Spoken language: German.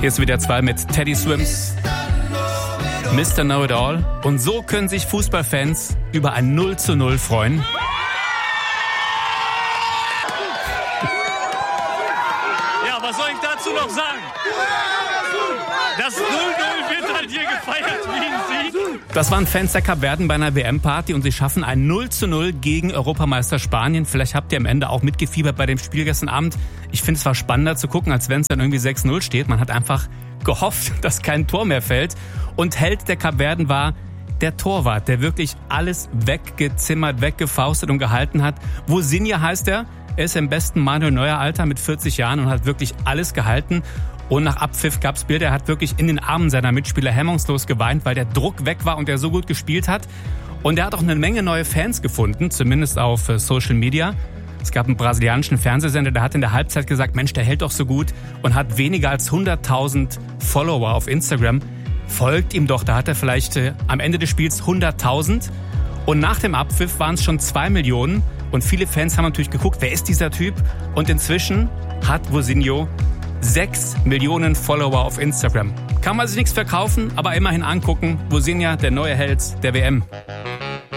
Hier ist wieder 2 mit Teddy Swims, Mr. Know-It-All. Und so können sich Fußballfans über ein 0:0 freuen. Ja, was soll ich dazu noch sagen? Das 0:0 wird halt hier gefeiert wie ein Sieg. Das waren Fans der Kapverden bei einer WM-Party und sie schaffen ein 0:0 gegen Europameister Spanien. Vielleicht habt ihr am Ende auch mitgefiebert bei dem Spiel gestern Abend. Ich finde, es war spannender zu gucken, als wenn es dann irgendwie 6:0 steht. Man hat einfach gehofft, dass kein Tor mehr fällt. Und Held der Kapverden war der Torwart, der wirklich alles weggezimmert, weggefaustet und gehalten hat. Vozinha heißt er. Er ist im besten Manuel Neuer Alter mit 40 Jahren und hat wirklich alles gehalten. Und nach Abpfiff gab es Bilder, er hat wirklich in den Armen seiner Mitspieler hemmungslos geweint, weil der Druck weg war und er so gut gespielt hat. Und er hat auch eine Menge neue Fans gefunden, zumindest auf Social Media. Es gab einen brasilianischen Fernsehsender, der hat in der Halbzeit gesagt, Mensch, der hält doch so gut und hat weniger als 100.000 Follower auf Instagram. Folgt ihm doch, da hat er vielleicht am Ende des Spiels 100.000. Und nach dem Abpfiff waren es schon 2 Millionen. Und viele Fans haben natürlich geguckt, wer ist dieser Typ? Und inzwischen hat Vozinha 6 Millionen Follower auf Instagram. Kann man sich nichts verkaufen, aber immerhin angucken. Vozinha, der neue Held der WM.